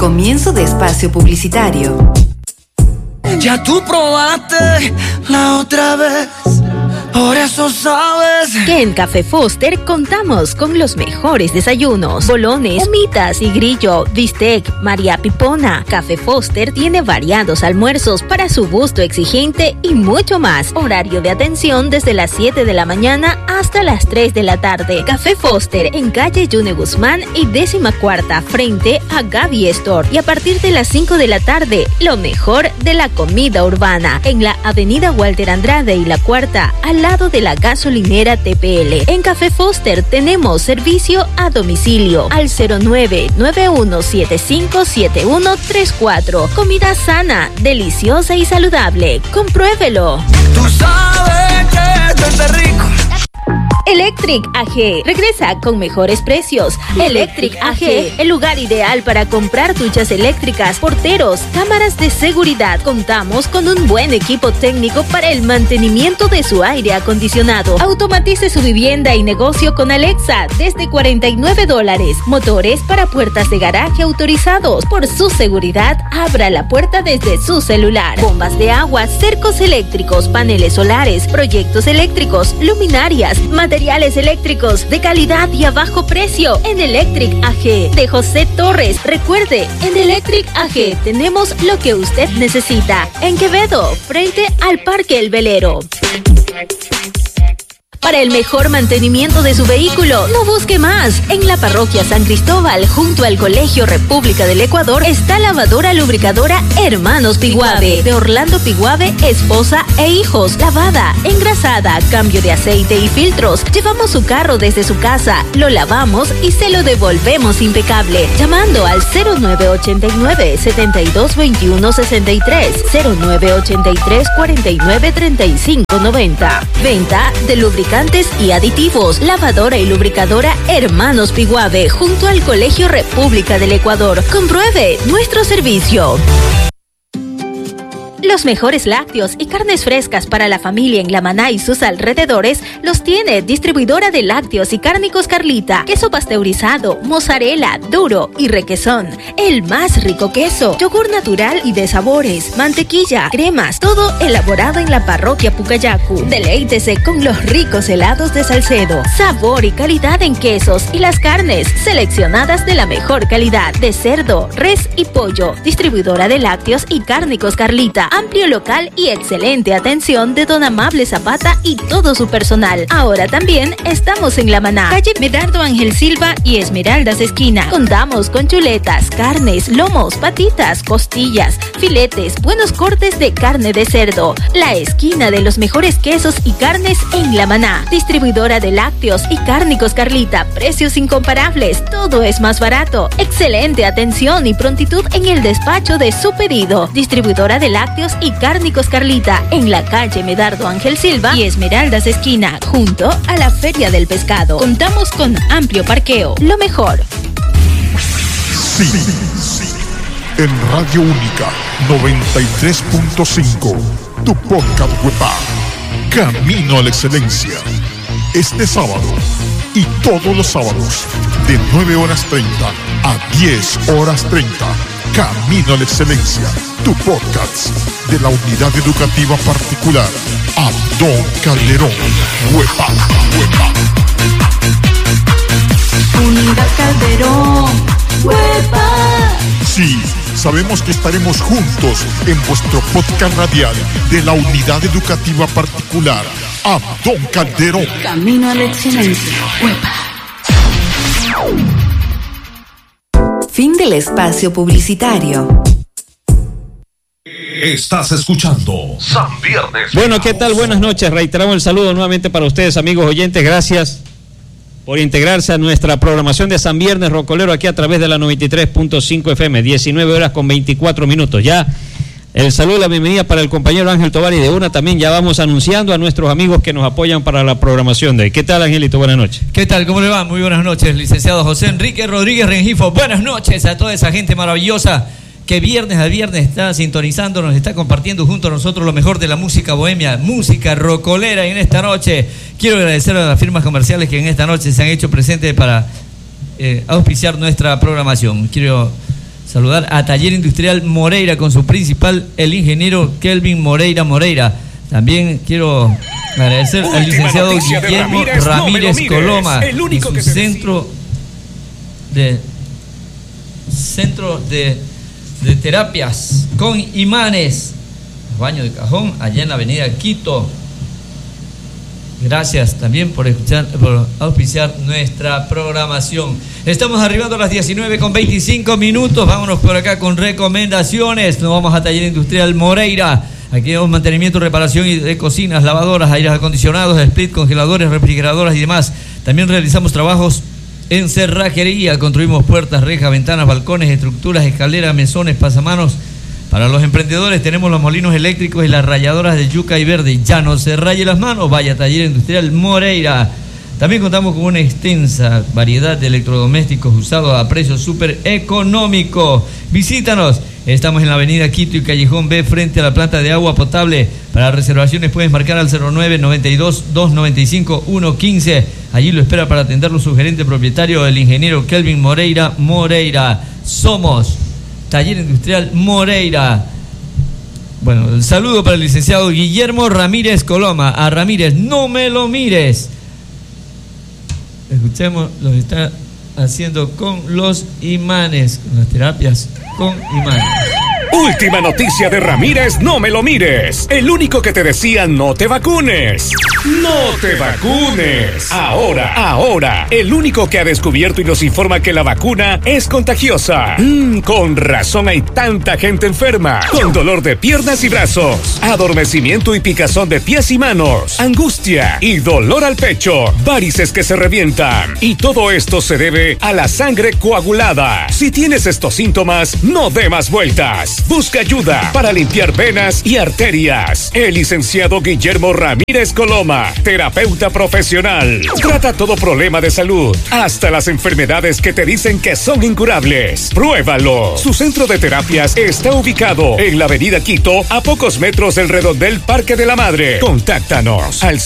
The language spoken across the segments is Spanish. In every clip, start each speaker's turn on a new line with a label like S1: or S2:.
S1: Comienzo de espacio publicitario.
S2: Ya tú probaste la otra vez, por eso sabes
S3: que en Café Foster contamos con los mejores desayunos: bolones, humitas y grillo, bistec, María Pipona. Café Foster tiene variados almuerzos para su gusto exigente y mucho más. Horario de atención desde las 7 de la mañana hasta las 3 de la tarde. Café Foster en calle Yune Guzmán y 14ª frente a Gaby Store. Y a partir de las 5 de la tarde, lo mejor de la comida urbana en la avenida Walter Andrade y la 4ª, al lado de la gasolinera TPL. En Café Foster tenemos servicio a domicilio al 0991757134. Comida sana, deliciosa y saludable. Compruébelo.
S2: Tú sabes que esto está rico.
S3: Electric AG regresa con mejores precios. Electric AG, el lugar ideal para comprar duchas eléctricas, porteros, cámaras de seguridad. Contamos con un buen equipo técnico para el mantenimiento de su aire acondicionado. Automatice su vivienda y negocio con Alexa desde $49. Motores para puertas de garaje autorizados. Por su seguridad, abra la puerta desde su celular. Bombas de agua, cercos eléctricos, paneles solares, proyectos eléctricos, luminarias, materiales eléctricos de calidad y a bajo precio en Electric AG de José Torres. Recuerde, en Electric AG tenemos lo que usted necesita. En Quevedo, frente al Parque El Velero. Para el mejor mantenimiento de su vehículo, no busque más. En la parroquia San Cristóbal, junto al Colegio República del Ecuador, está lavadora lubricadora Hermanos Piguave, de Orlando Piguave, esposa e hijos. Lavada, engrasada, cambio de aceite y filtros. Llevamos su carro desde su casa, lo lavamos y se lo devolvemos impecable. Llamando al 0989-722163, 0983-493590. Venta de lubricantes y aditivos. Lavadora y lubricadora Hermanos Piguave, junto al Colegio República del Ecuador. Compruebe nuestro servicio. Los mejores lácteos y carnes frescas para la familia en La Maná y sus alrededores los tiene Distribuidora de Lácteos y Cárnicos Carlita. Queso pasteurizado, mozzarella, duro y requesón. El más rico queso, yogur natural y de sabores, mantequilla, cremas, todo elaborado en la parroquia Pucayacu. Deleítese con los ricos helados de Salcedo. Sabor y calidad en quesos y las carnes seleccionadas de la mejor calidad de cerdo, res y pollo. Distribuidora de Lácteos y Cárnicos Carlita. Amplio local y excelente atención de don Amable Zapata y todo su personal. Ahora también estamos en La Maná, calle Medardo Ángel Silva y Esmeraldas esquina. Contamos con chuletas, carnes, lomos, patitas, costillas, filetes, buenos cortes de carne de cerdo. La esquina de los mejores quesos y carnes en La Maná. Distribuidora de Lácteos y Cárnicos Carlita. Precios incomparables, todo es más barato. Excelente atención y prontitud en el despacho de su pedido. Distribuidora de Lácteos y Cárnicos Carlita, en la calle Medardo Ángel Silva y Esmeraldas esquina, junto a la Feria del Pescado. Contamos con amplio parqueo. Lo mejor.
S4: Sí. En Radio Única 93.5, tu podcast web, Camino a la Excelencia. Este sábado y todos los sábados de 9:30 a 10:30. Camino a la Excelencia, tu podcast de la Unidad Educativa Particular Abdón Calderón. Huepa.
S5: Unidad Calderón. Huepa.
S4: Sí, sabemos que estaremos juntos en vuestro podcast radial de la Unidad Educativa Particular Abdón Calderón.
S5: Camino a la Excelencia. Huepa.
S1: Fin del espacio publicitario.
S6: Estás escuchando San Viernes.
S7: Bueno, ¿qué tal? Buenas noches. Reiteramos el saludo nuevamente para ustedes, amigos oyentes. Gracias por integrarse a nuestra programación de San Viernes Rocolero aquí a través de la 93.5 FM, 19:24. Ya el saludo y la bienvenida para el compañero Ángel Tovar, y de una también ya vamos anunciando a nuestros amigos que nos apoyan para la programación de hoy. ¿Qué tal, Angelito? Buenas noches.
S8: ¿Qué tal? ¿Cómo le va? Muy buenas noches, licenciado José Enrique Rodríguez Rengifo. Buenas noches a toda esa gente maravillosa que viernes a viernes está sintonizándonos, está compartiendo junto a nosotros lo mejor de la música bohemia, música rocolera. Y en esta noche quiero agradecer a las firmas comerciales que en esta noche se han hecho presentes para auspiciar nuestra programación. Quiero saludar a Taller Industrial Moreira con su principal, el ingeniero Kelvin Moreira. También quiero agradecer al licenciado Guillermo Ramírez Coloma, el único en su centro de terapias con imanes, baño de cajón, allá en la avenida Quito. Gracias también por auspiciar nuestra programación. Estamos arribando a las 19:25. Vámonos por acá con recomendaciones. Nos vamos a Taller Industrial Moreira. Aquí tenemos mantenimiento, reparación de cocinas, lavadoras, aires acondicionados, split, congeladores, refrigeradoras y demás. También realizamos trabajos en cerrajería. Construimos puertas, rejas, ventanas, balcones, estructuras, escaleras, mesones, pasamanos. Para los emprendedores tenemos los molinos eléctricos y las rayadoras de yuca y verde. Ya no se raye las manos, vaya a Taller Industrial Moreira. También contamos con una extensa variedad de electrodomésticos usados a precio súper económico. Visítanos. Estamos en la avenida Quito y Callejón B, frente a la planta de agua potable. Para reservaciones puedes marcar al 0992-295-115. Allí lo espera para atenderlo su gerente propietario, el ingeniero Kelvin Moreira. Somos Taller Industrial Moreira. Bueno, el saludo para el licenciado Guillermo Ramírez Coloma. A Ramírez, no me lo mires. Escuchemos lo que está haciendo con los imanes, con las terapias con imanes.
S9: Última noticia de Ramírez, no me lo mires. El único que te decía no te vacunes. ¡No te vacunes! Ahora, el único que ha descubierto y nos informa que la vacuna es contagiosa. Con razón hay tanta gente enferma. Con dolor de piernas y brazos, adormecimiento y picazón de pies y manos, angustia y dolor al pecho, varices que se revientan. Y todo esto se debe a la sangre coagulada. Si tienes estos síntomas, no dé más vueltas. Busca ayuda para limpiar venas y arterias. El licenciado Guillermo Ramírez Coloma, terapeuta profesional, trata todo problema de salud, hasta las enfermedades que te dicen que son incurables. Pruébalo. Su centro de terapias está ubicado en la avenida Quito, a pocos metros del redondel Parque de la Madre. Contáctanos al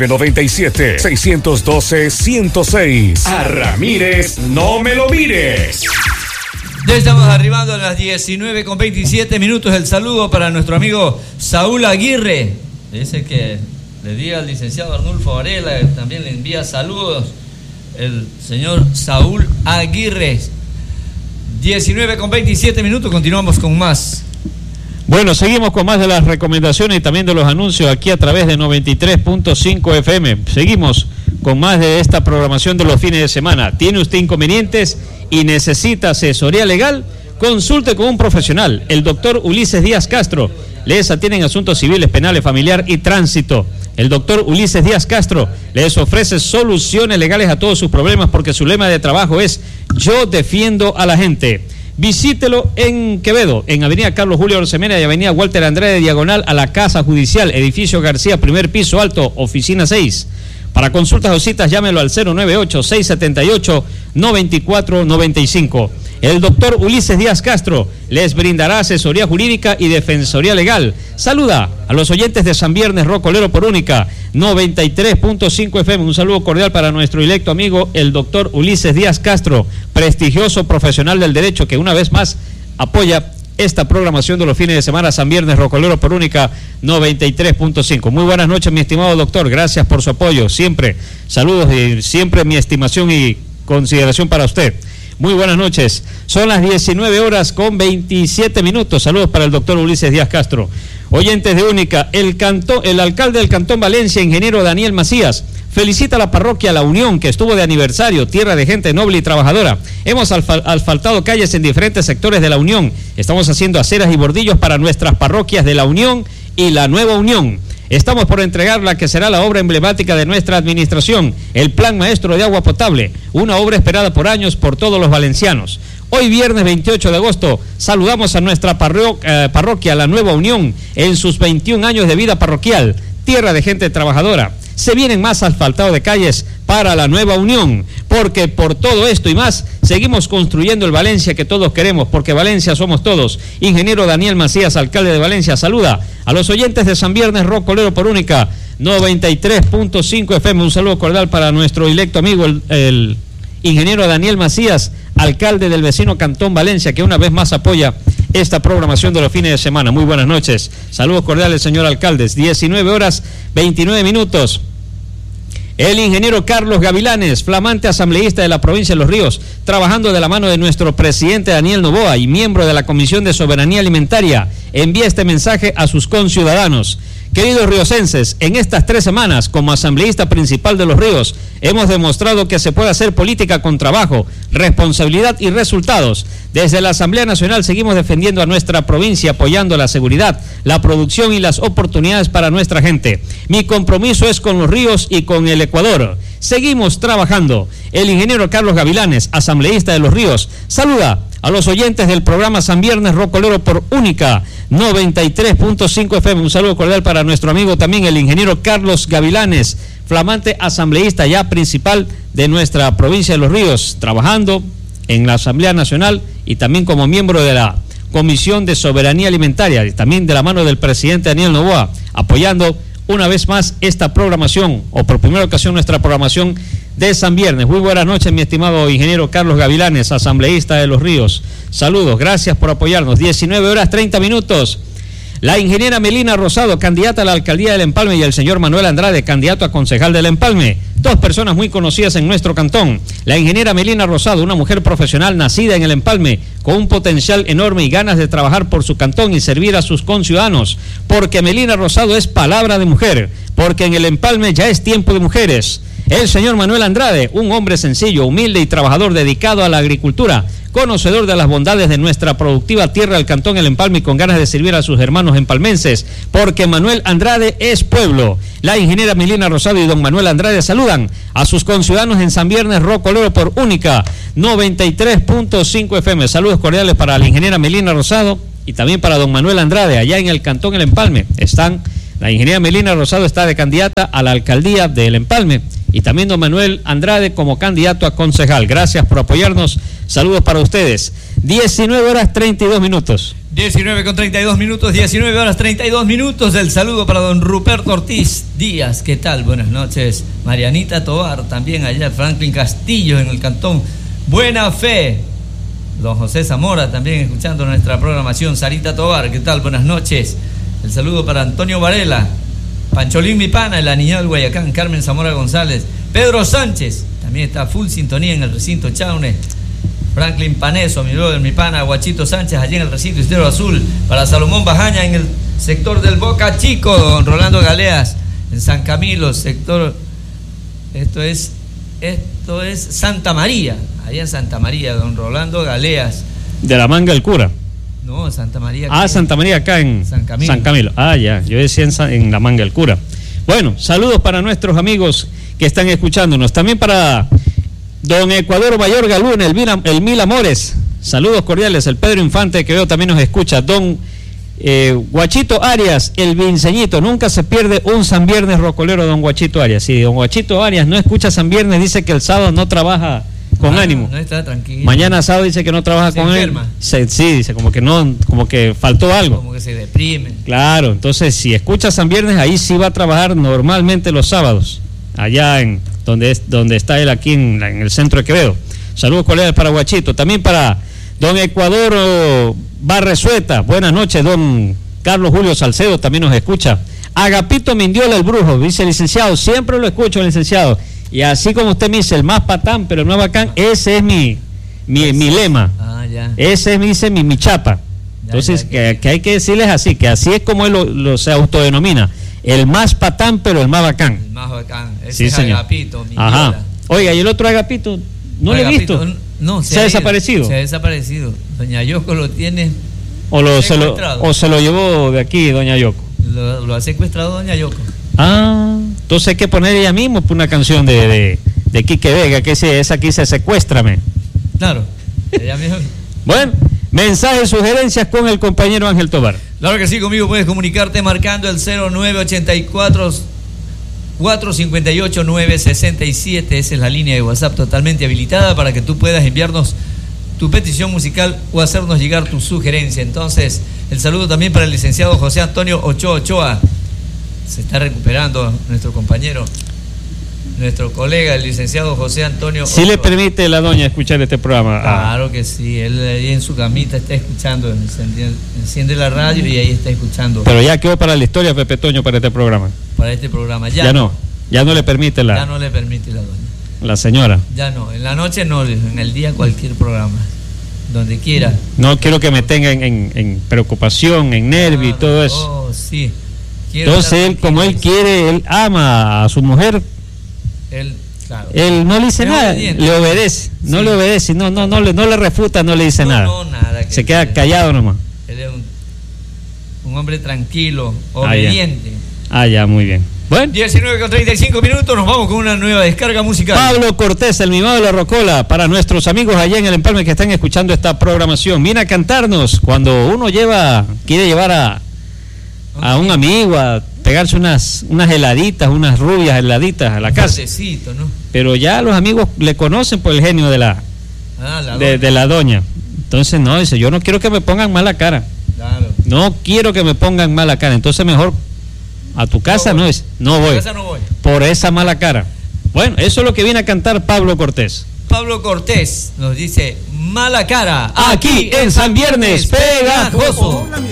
S9: 0997-612-106. A Ramírez, no me lo mires.
S8: Ya estamos arribando a las 19:27. El saludo para nuestro amigo Saúl Aguirre. Dice que le diga al licenciado Arnulfo Varela, también le envía saludos el señor Saúl Aguirre. 19:27. Continuamos con más.
S7: Bueno, seguimos con más de las recomendaciones y también de los anuncios aquí a través de 93.5 FM. Seguimos con más de esta programación de los fines de semana. ¿Tiene usted inconvenientes y necesita asesoría legal? Consulte con un profesional, el doctor Ulises Díaz Castro. Les atienden asuntos civiles, penales, familiar y tránsito. El doctor Ulises Díaz Castro les ofrece soluciones legales a todos sus problemas porque su lema de trabajo es "Yo defiendo a la gente". Visítelo en Quevedo, en Avenida Carlos Julio Orsemena y Avenida Walter Andrade, diagonal a la Casa Judicial, edificio García, primer piso alto, oficina 6. Para consultas o citas, llámelo al 098-678-9495. El doctor Ulises Díaz Castro les brindará asesoría jurídica y defensoría legal. Saluda a los oyentes de San Viernes Rocolero por Única 93.5 FM. Un saludo cordial para nuestro electo amigo, el doctor Ulises Díaz Castro, prestigioso profesional del derecho que una vez más apoya esta programación de los fines de semana. San Viernes Rocolero por Única 93.5. Muy buenas noches, mi estimado doctor. Gracias por su apoyo. Siempre saludos y siempre mi estimación y consideración para usted. Muy buenas noches. Son las 19:27. Saludos para el doctor Ulises Díaz Castro. Oyentes de Única, el alcalde del Cantón Valencia, ingeniero Daniel Macías, felicita a la parroquia La Unión, que estuvo de aniversario, tierra de gente noble y trabajadora. Hemos asfaltado calles en diferentes sectores de La Unión. Estamos haciendo aceras y bordillos para nuestras parroquias de La Unión y La Nueva Unión. Estamos por entregar la que será la obra emblemática de nuestra administración, el Plan Maestro de Agua Potable, una obra esperada por años por todos los valencianos. Hoy viernes 28 de agosto saludamos a nuestra parroquia La Nueva Unión en sus 21 años de vida parroquial, tierra de gente trabajadora. Se vienen más asfaltado de calles para La Nueva Unión, porque por todo esto y más seguimos construyendo el Valencia que todos queremos, porque Valencia somos todos. Ingeniero Daniel Macías, alcalde de Valencia, saluda a los oyentes de San Viernes Rocolero por Única 93.5 FM. Un saludo cordial para nuestro electo amigo, el ingeniero Daniel Macías, alcalde del vecino Cantón Valencia, que una vez más apoya esta programación de los fines de semana. Muy buenas noches. Saludos cordiales, señor alcalde. 19:29. El ingeniero Carlos Gavilanes, flamante asambleísta de la provincia de Los Ríos, trabajando de la mano de nuestro presidente Daniel Noboa y miembro de la Comisión de Soberanía Alimentaria, envía este mensaje a sus conciudadanos. Queridos riocenses, en estas 3 semanas, como asambleísta principal de Los Ríos, hemos demostrado que se puede hacer política con trabajo, responsabilidad y resultados. Desde la Asamblea Nacional seguimos defendiendo a nuestra provincia, apoyando la seguridad, la producción y las oportunidades para nuestra gente. Mi compromiso es con Los Ríos y con el Ecuador. Seguimos trabajando. El ingeniero Carlos Gavilanes, asambleísta de Los Ríos, saluda a los oyentes del programa San Viernes Rocolero por Única 93.5 FM. Un saludo cordial para nuestro amigo también el ingeniero Carlos Gavilanes, flamante asambleísta ya principal de nuestra provincia de Los Ríos, trabajando en la Asamblea Nacional y también como miembro de la Comisión de Soberanía Alimentaria y también de la mano del presidente Daniel Noboa, apoyando una vez más esta programación, o por primera ocasión nuestra programación de San Viernes. Muy buenas noches, mi estimado ingeniero Carlos Gavilanes, asambleísta de Los Ríos. Saludos, gracias por apoyarnos. 19:30. La ingeniera Melina Rosado, candidata a la alcaldía del Empalme, y el señor Manuel Andrade, candidato a concejal del Empalme. 2 personas muy conocidas en nuestro cantón. La ingeniera Melina Rosado, una mujer profesional nacida en el Empalme, con un potencial enorme y ganas de trabajar por su cantón y servir a sus conciudadanos. Porque Melina Rosado es palabra de mujer, porque en el Empalme ya es tiempo de mujeres. El señor Manuel Andrade, un hombre sencillo, humilde y trabajador dedicado a la agricultura, conocedor de las bondades de nuestra productiva tierra del Cantón El Empalme y con ganas de servir a sus hermanos empalmenses, porque Manuel Andrade es pueblo. La ingeniera Melina Rosado y don Manuel Andrade saludan a sus conciudadanos en San Viernes Rocolero por Única 93.5 FM. Saludos cordiales para la ingeniera Melina Rosado y también para don Manuel Andrade, allá en el Cantón El Empalme. La ingeniera Melina Rosado está de candidata a la alcaldía del Empalme y también don Manuel Andrade como candidato a concejal. Gracias por apoyarnos. Saludos para ustedes. 19:32.
S8: 19:32, 19:32. El saludo para don Ruperto Ortiz Díaz. ¿Qué tal? Buenas noches. Marianita Tobar, también allá. Franklin Castillo en el Cantón Buena Fe. Don José Zamora también escuchando nuestra programación. Sarita Tobar, ¿qué tal? Buenas noches. El saludo para Antonio Varela, Pancholín Mi Pana, el Aniñado del Guayacán, Carmen Zamora González, Pedro Sánchez, también está full sintonía en el recinto Chaune, Franklin Paneso, mi brother, mi pana, Guachito Sánchez, allí en el recinto Estero Azul, para Salomón Bajaña en el sector del Boca Chico, don Rolando Galeas, en San Camilo, sector, esto es Santa María, allá en Santa María, don Rolando Galeas.
S7: De la Manga del Cura.
S8: No, Santa María.
S7: Santa María acá en San Camilo. Ya, yo decía en la Manga del Cura. Bueno, saludos para nuestros amigos que están escuchándonos. También para don Ecuador Mayor Galún, el Mil Amores. Saludos cordiales. El Pedro Infante, que veo también nos escucha. Don Guachito Arias, el Vinceñito. Nunca se pierde un San Viernes rocolero, don Guachito Arias. Si don Guachito Arias no escucha San Viernes, dice que el sábado no trabaja con ánimo.
S8: No está tranquilo.
S7: Mañana sábado dice que no trabaja con él. Sí, dice como que faltó algo.
S8: Como que se deprime.
S7: Claro, entonces si escucha San Viernes, ahí sí va a trabajar normalmente los sábados, allá en donde está él, aquí en el centro de Quevedo. Saludos colegas para Guachito. También para don Ecuador Barresueta. Buenas noches, don Carlos Julio Salcedo también nos escucha. Agapito Mindiola el Brujo, dice licenciado, siempre lo escucho, licenciado. Y así como usted me dice, el más patán, pero el más bacán, ese es mi lema.
S8: Ya.
S7: Ese es mi chapa. Entonces, que hay que decirles así, que así es como él se autodenomina. El más patán, pero el más bacán.
S8: El más bacán. Ese
S7: sí,
S8: es
S7: señor.
S8: Agapito.
S7: Ajá. Oiga, ¿y el otro Agapito? No lo he visto.
S8: No,
S7: se ha desaparecido.
S8: Se ha desaparecido. Doña Yoko lo tiene
S7: se lo llevó de aquí, doña Yoko.
S8: Lo ha secuestrado doña Yoko.
S7: Entonces hay que poner ella mismo una canción de Quique Vega, que esa aquí se Secuéstrame.
S8: Claro, ella misma.
S7: Bueno, mensajes, sugerencias con el compañero Ángel Tobar.
S8: Claro que sí, conmigo puedes comunicarte marcando el 0984 458 967. Esa es la línea de WhatsApp totalmente habilitada para que tú puedas enviarnos tu petición musical o hacernos llegar tu sugerencia. Entonces, el saludo también para el licenciado José Antonio Ochoa. Se está recuperando nuestro compañero. nuestro colega, el licenciado José Antonio.
S7: ¿Sí le permite la doña escuchar este programa?
S8: Claro que sí, él ahí en su camita está escuchando, enciende la radio y ahí está escuchando.
S7: Pero ya quedó para la historia, Pepe Toño, para este programa.
S8: Para este programa,
S7: ya no le permite
S8: ya no le permite la doña.
S7: La señora.
S8: Ya no, en la noche no, en el día cualquier programa, donde quiera.
S7: No quiero que me tengan en preocupación, en nervio y todo eso.
S8: Oh, sí.
S7: Entonces él, como él quiere, él ama a su mujer.
S8: Claro.
S7: Él no le dice nada, le obedece, sí. No le obedece, no le refuta, no le dice nada.
S8: Nada
S7: se queda callado nomás.
S8: Él es un hombre tranquilo, obediente.
S7: Ya, muy bien. Bueno.
S8: 19:35, nos vamos con una nueva descarga musical.
S7: Pablo Cortés, el mimado de la Rocola, para nuestros amigos allá en el Empalme que están escuchando esta programación. Viene a cantarnos cuando uno quiere llevar a un amigo a pegarse unas heladitas, unas rubias heladitas a la casa.
S8: ¿No?
S7: Pero ya los amigos le conocen por el genio de la doña. Entonces no, dice, yo no quiero que me pongan mala cara.
S8: Claro.
S7: No quiero que me pongan mala cara. Entonces mejor a tu casa no voy. Por esa mala cara. Bueno, eso es lo que viene a cantar Pablo Cortés.
S8: Pablo Cortés nos dice, mala cara.
S7: Aquí en San Viernes Pegajoso.